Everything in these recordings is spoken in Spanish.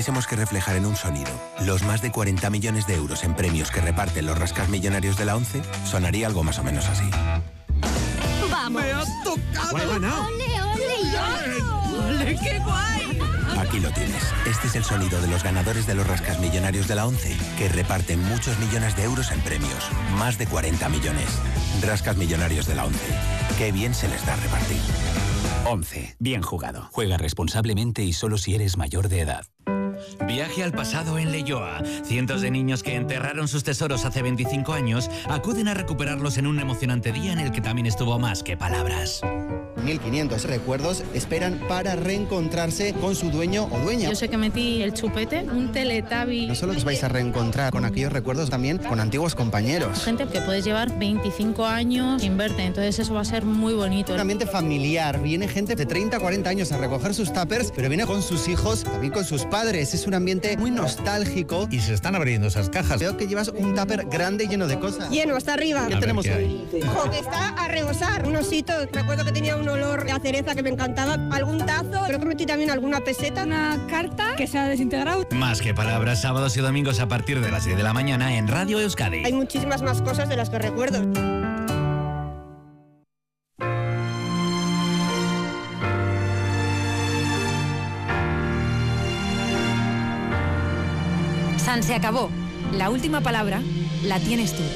tuviésemos que reflejar en un sonido los más de 40 millones de euros en premios que reparten los rascasmillonarios de la ONCE, sonaría algo más o menos así. ¡Vamos! ¡Me ha tocado! ¡Ole, ole! ¡Ole, qué guay! Aquí lo tienes. Este es el sonido de los ganadores de los rascasmillonarios de la ONCE, que reparten muchos millones de euros en premios. Más de 40 millones. Rascasmillonarios de la ONCE. Qué bien se les da repartir. 11. Bien jugado. Juega responsablemente y solo si eres mayor de edad. Viaje al pasado en Leioa. Cientos de niños que enterraron sus tesoros hace 25 años acuden a recuperarlos en un emocionante día en el que también estuvo más que palabras. 1.500 recuerdos esperan para reencontrarse con su dueño o dueña. Yo sé que metí el chupete, un teletabi. No solo os vais a reencontrar con aquellos recuerdos, también con antiguos compañeros. Gente que puedes llevar 25 años sin verte, entonces eso va a ser muy bonito. Un ambiente familiar, viene gente de 30 a 40 años a recoger sus tuppers, pero viene con sus hijos, también con sus padres. Es un ambiente muy nostálgico. Y se están abriendo esas cajas. Veo que llevas un tupper grande lleno de cosas. Lleno, hasta arriba. ¿Qué tenemos hoy? Ojo, que está a rebosar. Un osito, recuerdo que tenía un olor a cereza que me encantaba. Algún tazo, creo que metí también alguna peseta. Una carta que se ha desintegrado. Más que palabras, sábados y domingos a partir de las 10 de la mañana en Radio Euskadi. Hay muchísimas más cosas de las que recuerdo. San se acabó. La última palabra la tienes tú.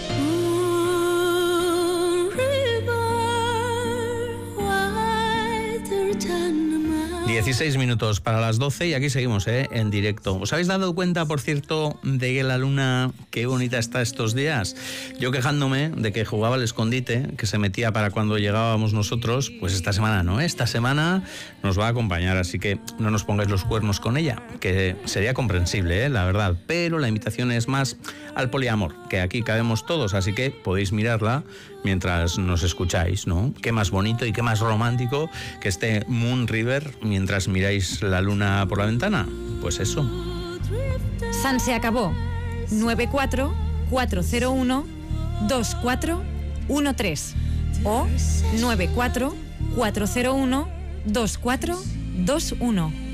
16 minutos para las 12 y aquí seguimos en directo. ¿Os habéis dado cuenta, por cierto, de que la luna, qué bonita está estos días? Yo quejándome de que jugaba al escondite, que se metía para cuando llegábamos nosotros, pues esta semana no, esta semana nos va a acompañar, así que no nos pongáis los cuernos con ella, que sería comprensible, la verdad, pero la invitación es más al poliamor, que aquí cabemos todos, así que podéis mirarla mientras nos escucháis, ¿no? Qué más bonito y qué más romántico que este Moon River mientras miráis la luna por la ventana. Pues eso. San se acabó. 94 401 2413 o 94 401 2421.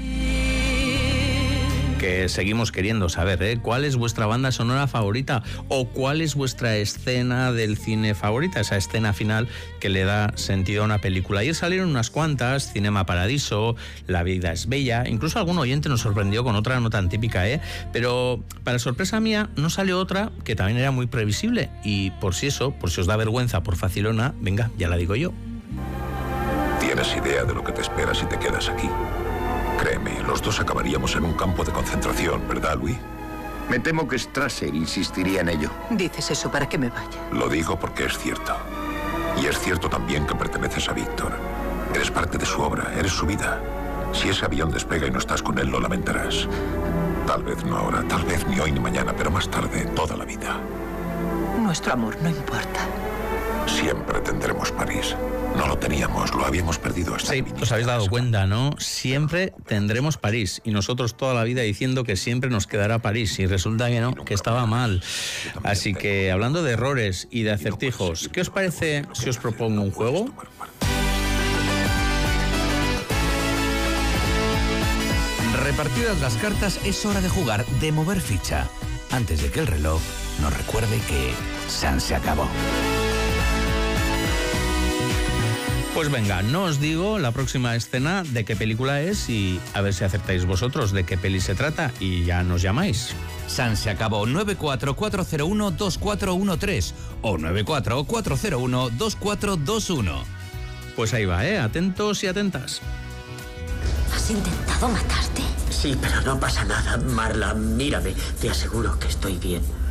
Que seguimos queriendo saber, cuál es vuestra banda sonora favorita o cuál es vuestra escena del cine favorita, esa escena final que le da sentido a una película. Ayer salieron unas cuantas, Cinema Paradiso, La vida es bella, incluso algún oyente nos sorprendió con otra no tan típica, pero para sorpresa mía no salió otra que también era muy previsible y por si os da vergüenza por facilona, venga, ya la digo yo. ¿Tienes idea de lo que te espera si te quedas aquí? Créeme, los dos acabaríamos en un campo de concentración, ¿verdad, Louis? Me temo que Strasser insistiría en ello. Dices eso para que me vaya. Lo digo porque es cierto. Y es cierto también que perteneces a Víctor. Eres parte de su obra, eres su vida. Si ese avión despega y no estás con él, lo lamentarás. Tal vez no ahora, tal vez ni hoy ni mañana, pero más tarde, toda la vida. Nuestro amor no importa. Siempre tendremos París. No lo teníamos, lo habíamos perdido hasta Sí, os habéis dado cuenta, ¿no? Siempre tendremos París y nosotros toda la vida diciendo que siempre nos quedará París y resulta que no, que estaba mal. Así que hablando de errores y de acertijos, ¿qué os parece si os propongo un juego? Repartidas las cartas, es hora de jugar, de mover ficha, antes de que el reloj nos recuerde que San se acabó. Pues venga, no os digo la próxima escena de qué película es y a ver si acertáis vosotros de qué peli se trata y ya nos llamáis. San se acabó. 944012413 o 944012421. Pues ahí va, atentos y atentas. ¿Has intentado matarte? Sí, pero no pasa nada, Marla. Mírame, te aseguro que estoy bien.